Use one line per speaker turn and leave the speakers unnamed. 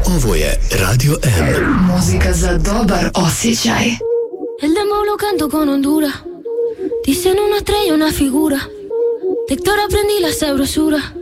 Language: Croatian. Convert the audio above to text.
Ovo je Radio M.
Muzika za dobar osjećaj.
El demo lo canto con Honduras. Dicen una estrella, una figura. De Héctor aprendí la sabrosura.